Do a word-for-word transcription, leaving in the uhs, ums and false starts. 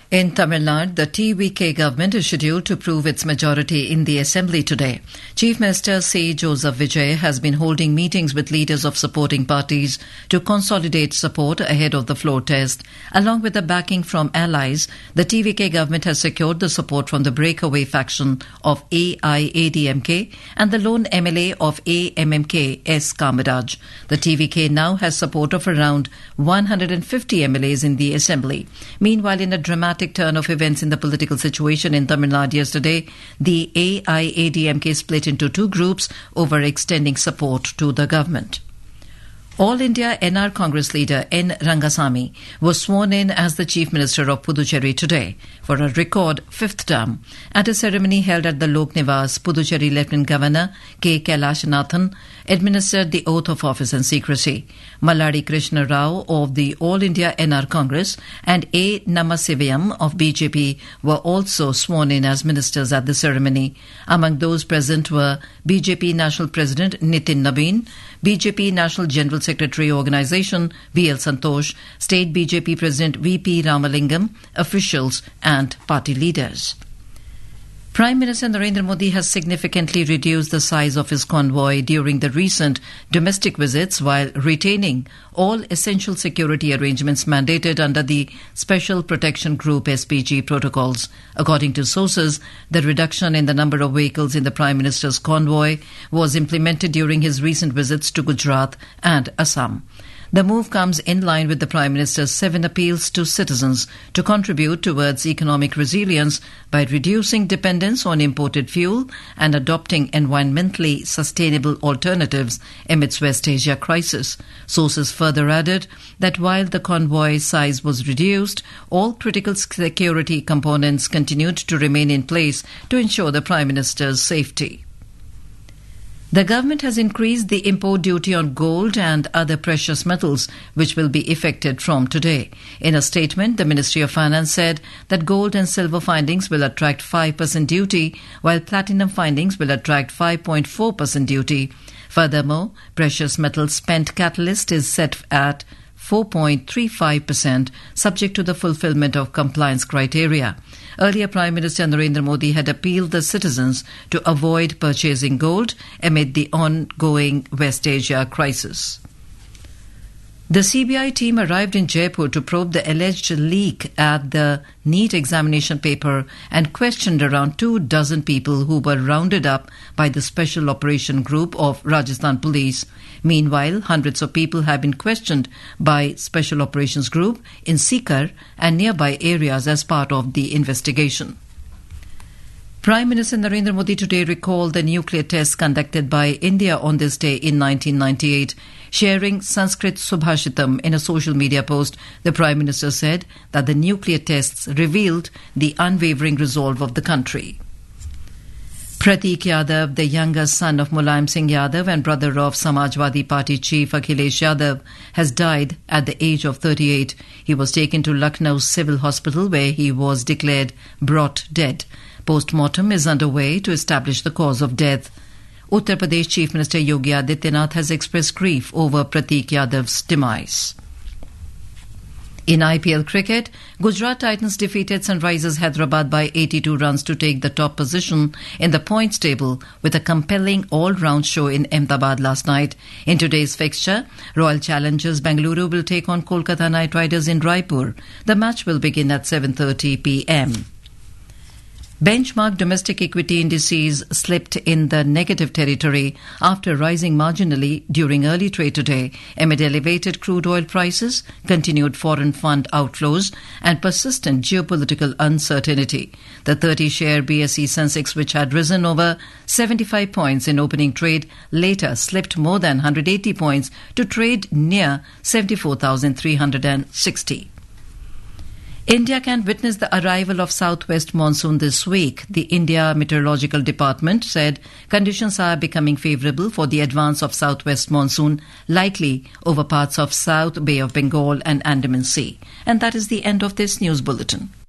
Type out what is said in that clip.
In Tamil Nadu, the T V K government is scheduled to prove its majority in the Assembly today. Chief Minister C. Joseph Vijay has been holding meetings with leaders of supporting parties to consolidate support ahead of the floor test. Along with the backing from allies, the T V K government has secured the support from the breakaway faction of A I A D M K and the lone M L A of A M M K, S. Kamaraj. The T V K now has support of around one hundred fifty M L As in the Assembly. Meanwhile, in a dramatic turn of events in the political situation in Tamil Nadu yesterday, the A I A D M K split into two groups over extending support to the government. All India N R Congress leader N. Rangasamy was sworn in as the Chief Minister of Puducherry today for a record fifth term. At a ceremony held at the Lok Nivas, Puducherry Lieutenant Governor K. Kailashanathan administered the oath of office in secrecy. Malladi Krishna Rao of the All India N R Congress and A. Namasivayam of B J P were also sworn in as ministers at the ceremony. Among those present were B J P National President Nitin Nabin, B J P National General Secretary Organisation B L Santosh, State B J P President V P Ramalingam, officials and party leaders. Prime Minister Narendra Modi has significantly reduced the size of his convoy during the recent domestic visits while retaining all essential security arrangements mandated under the Special Protection Group S P G protocols. According to sources, the reduction in the number of vehicles in the Prime Minister's convoy was implemented during his recent visits to Gujarat and Assam. The move comes in line with the Prime Minister's seven appeals to citizens to contribute towards economic resilience by reducing dependence on imported fuel and adopting environmentally sustainable alternatives amidst West Asia crisis. Sources further added that while the convoy size was reduced, all critical security components continued to remain in place to ensure the Prime Minister's safety. The government has increased the import duty on gold and other precious metals, which will be effected from today. In a statement, the Ministry of Finance said that gold and silver findings will attract five percent duty, while platinum findings will attract five point four percent duty. Furthermore, precious metal spent catalyst is set at four point three five percent, subject to the fulfillment of compliance criteria. Earlier, Prime Minister Narendra Modi had appealed the citizens to avoid purchasing gold amid the ongoing West Asia crisis. The C B I team arrived in Jaipur to probe the alleged leak at the NEET examination paper and questioned around two dozen people who were rounded up by the Special Operation Group of Rajasthan Police. Meanwhile, hundreds of people have been questioned by Special Operations Group in Sikar and nearby areas as part of the investigation. Prime Minister Narendra Modi today recalled the nuclear tests conducted by India on this day in nineteen ninety-eight. Sharing Sanskrit Subhashitam in a social media post, the Prime Minister said that the nuclear tests revealed the unwavering resolve of the country. Pratik Yadav, the younger son of Mulayam Singh Yadav and brother of Samajwadi Party chief Akhilesh Yadav, has died at the age of thirty-eight. He was taken to Lucknow Civil Hospital where he was declared brought dead. Post-mortem is underway to establish the cause of death. Uttar Pradesh Chief Minister Yogi Adityanath has expressed grief over Pratik Yadav's demise. In I P L cricket, Gujarat Titans defeated Sunrisers Hyderabad by eighty-two runs to take the top position in the points table with a compelling all-round show in Ahmedabad last night. In today's fixture, Royal Challengers Bengaluru will take on Kolkata Knight Riders in Raipur. The match will begin at seven thirty p m Benchmark domestic equity indices slipped in the negative territory after rising marginally during early trade today amid elevated crude oil prices, continued foreign fund outflows and persistent geopolitical uncertainty. The thirty-share B S E Sensex, which had risen over seventy-five points in opening trade, later slipped more than one hundred eighty points to trade near seventy-four thousand three hundred sixty. India can witness the arrival of southwest monsoon this week. The India Meteorological Department said conditions are becoming favourable for the advance of southwest monsoon, likely over parts of South Bay of Bengal and Andaman Sea. And that is the end of this news bulletin.